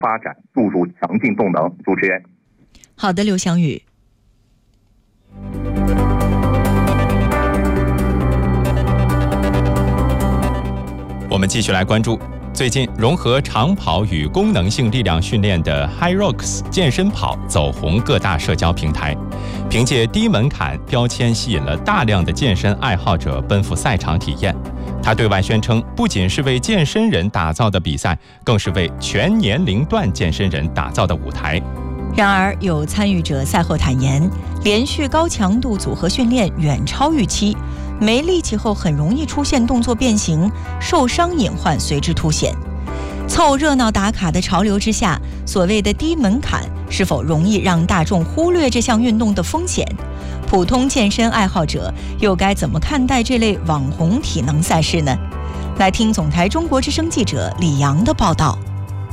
发展注入强劲动能。主持人。 好的，刘翔宇。 我们继续来关注最近融合长跑与功能性力量训练的 HYROX 健身跑走红各大社交平台，凭借低门槛标签吸引了大量的健身爱好者奔赴赛场体验。他对外宣称，不仅是为健身人打造的比赛，更是为全年龄段健身人打造的舞台。 然而，有参与者赛后坦言，连续高强度组合训练远超预期，没力气后很容易出现动作变形，受伤隐患随之凸显。凑热闹打卡的潮流之下，所谓的低门槛是否容易让大众忽略这项运动的风险？普通健身爱好者又该怎么看待这类网红体能赛事呢？来听总台中国之声记者李阳的报道。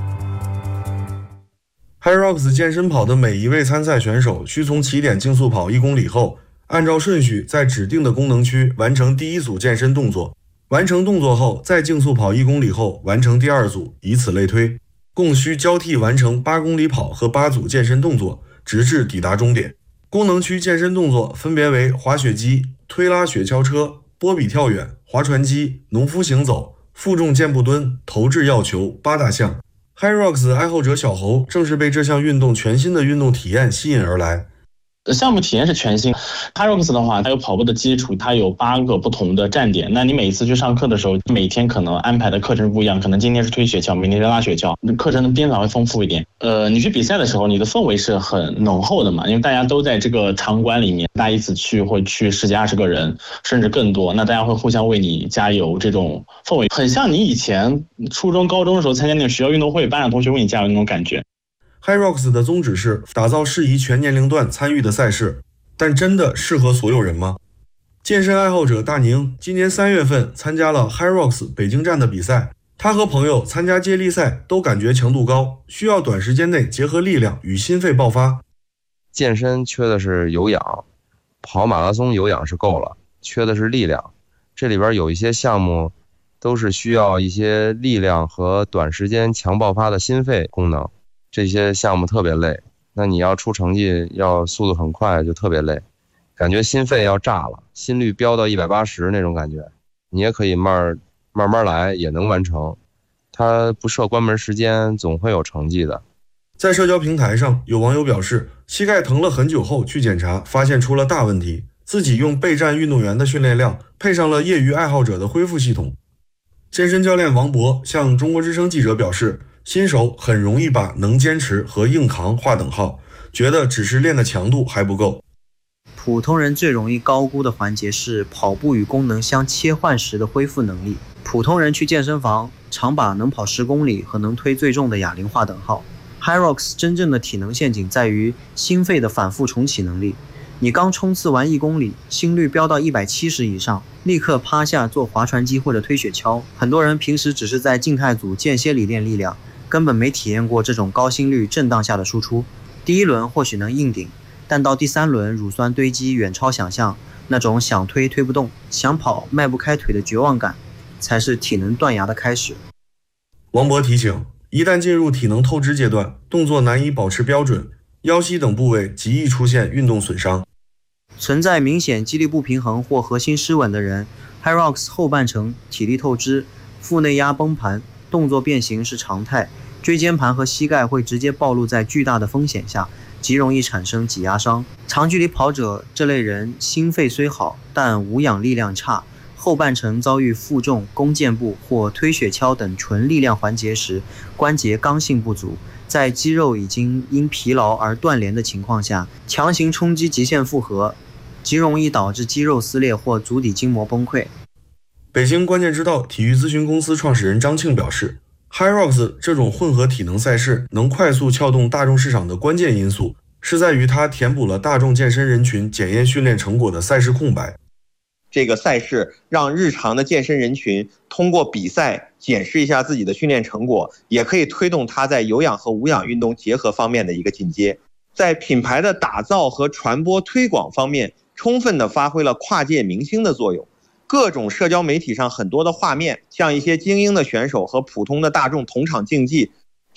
HYROX 健身跑的每一位参赛选手需从起点竞速跑1公里后，按照顺序在指定的功能区完成第一组健身动作，完成动作后再竞速跑1公里后完成第二组，以此类推，共需交替完成8公里跑和8组健身动作，直至抵达终点。功能区健身动作分别为滑雪机、推拉雪橇车、波比跳远、划船机、农夫行走、负重健步蹲、投掷药球8大项。HYROX 爱好者小侯正是被这项运动全新的运动体验吸引而来。 项目体验是全新。HYROX 的话，它有跑步的基础，它有8个不同的站点。那你每一次去上课的时候，每天可能安排的课程不一样，可能今天是推雪橇，明天是拉雪橇，课程的编法会丰富一点。你去比赛的时候，你的氛围是很浓厚的嘛，因为大家都在这个场馆里面，大家一起去会去10几20个人，甚至更多。那大家会互相为你加油，这种氛围很像你以前初中、高中的时候参加那种学校运动会，班上同学为你加油那种感觉。 HYROX 的宗旨是打造适宜全年龄段参与的赛事，但真的适合所有人吗？健身爱好者大宁今年3月份参加了 HYROX 北京站的比赛，他和朋友参加接力赛都感觉强度高，需要短时间内结合力量与心肺爆发。 健身缺的是有氧，跑马拉松有氧是够了，缺的是力量。这里边有一些项目都是需要一些力量和短时间强爆发的心肺功能，这些项目特别累，那你要出成绩要速度很快就特别累，感觉心肺要炸了，心率飙到180那种感觉。你也可以慢慢来，也能完成，它不设关门时间，总会有成绩的。 在社交平台上，有网友表示膝盖疼了很久后去检查，发现出了大问题，自己用备战运动员的训练量配上了业余爱好者的恢复系统。健身教练王博向中国之声记者表示，新手很容易把能坚持和硬扛划等号，觉得只是练的强度还不够。 普通人最容易高估的环节是跑步与功能相切换时的恢复能力。普通人去健身房常把能跑10公里和能推最重的哑铃划等号。HYROX 真正的体能陷阱在于心肺的反复重启能力。你刚冲刺完1公里，心率飙到170以上，立刻趴下做划船机或者推雪橇。很多人平时只是在静态组间歇里练力量，根本没体验过这种高心率震荡下的输出。第一轮或许能硬顶，但到第3轮乳酸堆积远超想象，那种想推推不动，想跑迈不开腿的绝望感，才是体能断崖的开始。 王博提醒，一旦进入体能透支阶段，动作难以保持标准，腰膝等部位极易出现运动损伤。 存在明显肌力不平衡或核心失稳的人， HYROX 后半程体力透支，腹内压崩盘，动作变形是常态，椎间盘和膝盖会直接暴露在巨大的风险下，极容易产生挤压伤。长距离跑者这类人心肺虽好，但无氧力量差，后半程遭遇负重、弓箭步或推雪橇等纯力量环节时，关节刚性不足，在肌肉已经因疲劳而断连的情况下，强行冲击极限负荷，极容易导致肌肉撕裂或足底筋膜崩溃。 北京关键之道体育咨询公司创始人张庆表示， HYROX 这种混合体能赛事能快速撬动大众市场的关键因素，是在于它填补了大众健身人群检验训练成果的赛事空白。 这个赛事让日常的健身人群通过比赛检视一下自己的训练成果，也可以推动他在有氧和无氧运动结合方面的一个进阶。在品牌的打造和传播推广方面，充分的发挥了跨界明星的作用。各种社交媒体上很多的画面，像一些精英的选手和普通的大众同场竞技，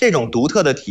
这种独特的体